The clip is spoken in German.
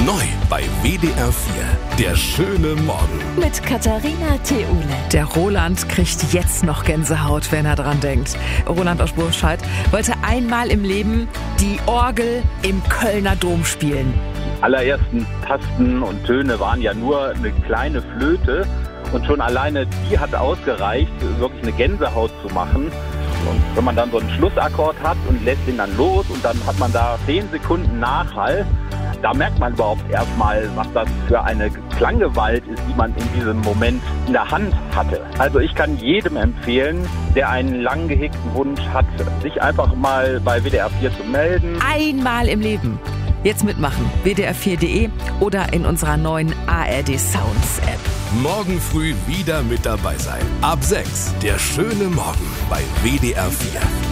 Neu bei WDR 4. Der schöne Morgen. Mit Katharina Theule. Der Roland kriegt jetzt noch Gänsehaut, wenn er dran denkt. Roland aus Burscheid wollte einmal im Leben die Orgel im Kölner Dom spielen. Die allerersten Tasten und Töne waren ja nur eine kleine Flöte. Und schon alleine die hat ausgereicht, wirklich eine Gänsehaut zu machen. Und wenn man dann so einen Schlussakkord hat und lässt ihn dann los und dann hat man da 10 Sekunden Nachhall, da merkt man überhaupt erstmal, was das für eine Klanggewalt ist, die man in diesem Moment in der Hand hatte. Also ich kann jedem empfehlen, der einen lang gehegten Wunsch hat, sich einfach mal bei WDR 4 zu melden. Einmal im Leben. Jetzt mitmachen. WDR4.de oder in unserer neuen ARD Sounds App. Morgen früh wieder mit dabei sein. Ab 6. Der schöne Morgen bei WDR 4.